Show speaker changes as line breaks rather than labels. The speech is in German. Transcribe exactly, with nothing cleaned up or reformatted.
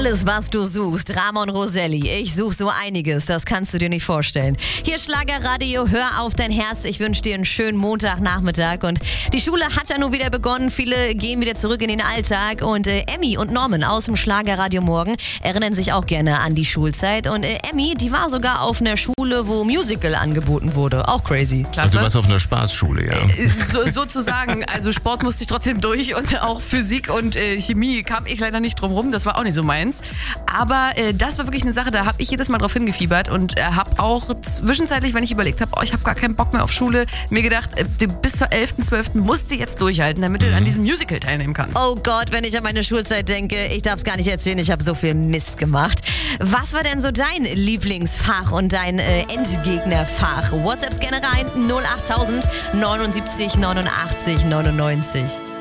Alles, was du suchst. Ramon Roselli. Ich suche so einiges, das kannst du dir nicht vorstellen. Hier Schlagerradio, hör auf dein Herz. Ich wünsche dir einen schönen Montagnachmittag. Und die Schule hat ja nun wieder begonnen. Viele gehen wieder zurück in den Alltag. Und äh, Emmy und Norman aus dem Schlagerradio Morgen erinnern sich auch gerne an die Schulzeit. Und äh, Emmy, die war sogar auf einer Schule, wo Musical angeboten wurde. Auch crazy.
Klasse.
Und du warst auf einer Spaßschule, ja.
Äh, so, sozusagen, also Sport musste ich trotzdem durch und auch Physik und äh, Chemie kam ich leider nicht drum rum. Das war auch nicht so meins. Aber äh, das war wirklich eine Sache, da habe ich jedes Mal drauf hingefiebert und äh, habe auch zwischenzeitlich, wenn ich überlegt habe, oh, ich habe gar keinen Bock mehr auf Schule, mir gedacht, äh, bis zur elften zwölften musst du jetzt durchhalten, damit du an diesem Musical teilnehmen kannst.
Oh Gott, wenn ich an meine Schulzeit denke, ich darf es gar nicht erzählen, ich habe so viel Mist gemacht. Was war denn so dein Lieblingsfach und dein äh, Endgegnerfach? WhatsApps gerne rein, null acht tausend neunundsiebzig neunundachtzig neunundneunzig.